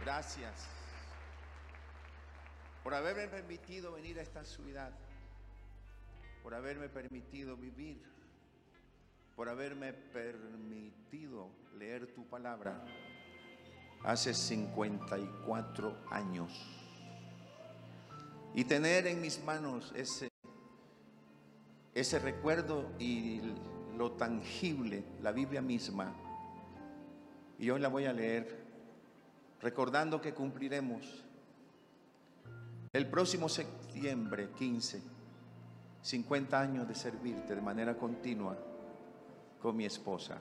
Gracias por haberme permitido venir a esta ciudad, por haberme permitido vivir, por haberme permitido leer tu palabra hace 54 años y tener en mis manos ese recuerdo y lo tangible, la Biblia misma. Y hoy la voy a leer recordando que cumpliremos el próximo septiembre 15 50 años de servirte de manera continua con mi esposa.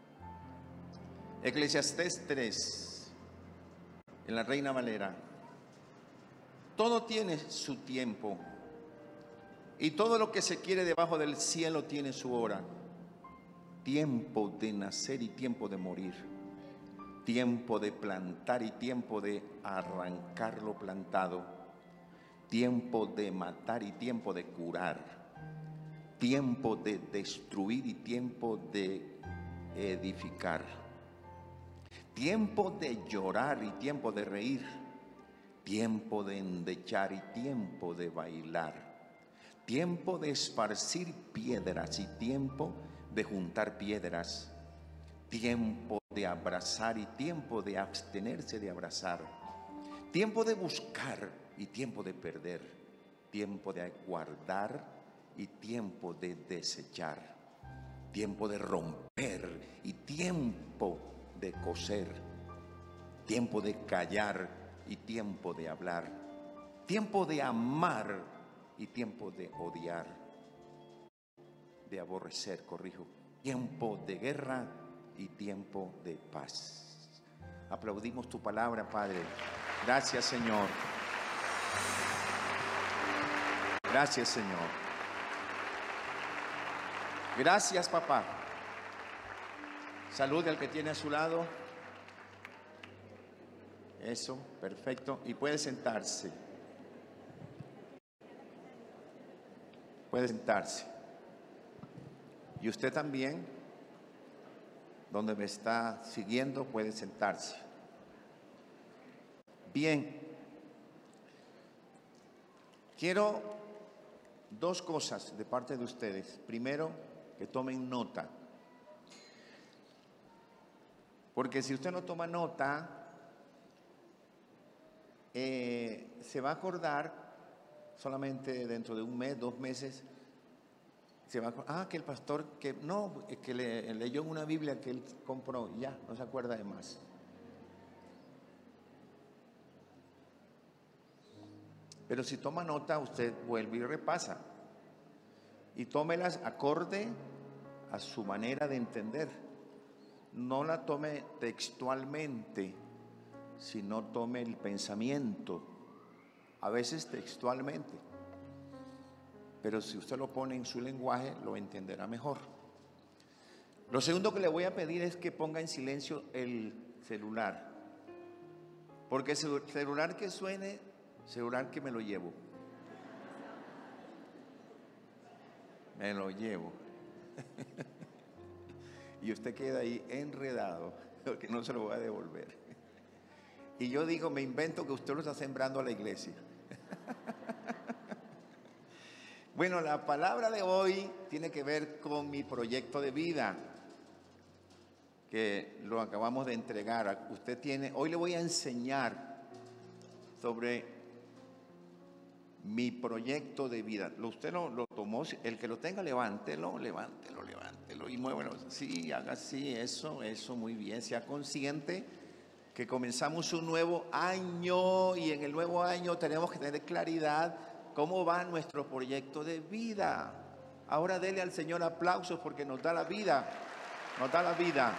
Eclesiastés 3, en la Reina Valera: todo tiene su tiempo y todo lo que se quiere debajo del cielo tiene su hora. Tiempo de nacer y tiempo de morir, tiempo de plantar y tiempo de arrancar lo plantado, tiempo de matar y tiempo de curar, tiempo de destruir y tiempo de edificar, tiempo de llorar y tiempo de reír, tiempo de endechar y tiempo de bailar, tiempo de esparcir piedras y tiempo de juntar piedras, tiempo de abrazar y tiempo de abstenerse de abrazar, tiempo de buscar y tiempo de perder, tiempo de guardar y tiempo de desechar, tiempo de romper y tiempo de coser, tiempo de callar y tiempo de hablar, tiempo de amar y tiempo de odiar, de aborrecer, corrijo, tiempo de guerra y tiempo de paz. Aplaudimos tu palabra, Padre. Gracias, Señor. Gracias, Señor. Gracias, papá. Salude al que tiene a su lado. Eso, perfecto. Y puede sentarse. Puede sentarse. Y usted también, donde me está siguiendo, puede sentarse. Bien. Quiero dos cosas de parte de ustedes. Primero, que tomen nota. Porque si usted no toma nota, se va a acordar solamente dentro de un mes, 2 meses. Se va a acordar, que el pastor, que leyó en una Biblia que él compró, ya, no se acuerda de más. Pero si toma nota, usted vuelve y repasa. Y tómelas acorde a su manera de entender. No la tome textualmente, sino tome el pensamiento. A veces textualmente. Pero si usted lo pone en su lenguaje, lo entenderá mejor. Lo segundo que le voy a pedir es que ponga en silencio el celular. Porque celular que suene, celular que me lo llevo. Me lo llevo. Y usted queda ahí enredado, porque no se lo voy a devolver. Y yo digo, me invento que usted lo está sembrando a la iglesia. Bueno, la palabra de hoy tiene que ver con mi proyecto de vida, que lo acabamos de entregar. Hoy le voy a enseñar sobre mi proyecto de vida. Usted lo tomó, el que lo tenga, levántelo y muévelo. Sí, haga así, eso, muy bien. Sea consciente que comenzamos un nuevo año y en el nuevo año tenemos que tener claridad cómo va nuestro proyecto de vida. Ahora dele al Señor aplausos porque nos da la vida, nos da la vida.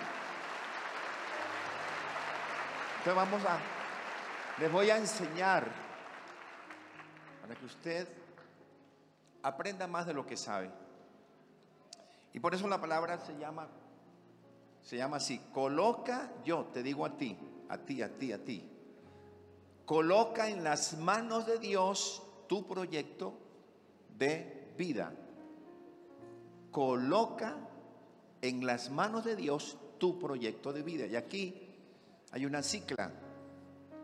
Entonces les voy a enseñar para que usted aprenda más de lo que sabe. Y por eso la palabra se llama así: coloca, yo te digo a ti, coloca en las manos de Dios tu proyecto de vida. Coloca en las manos de Dios tu proyecto de vida. Y aquí hay una cicla.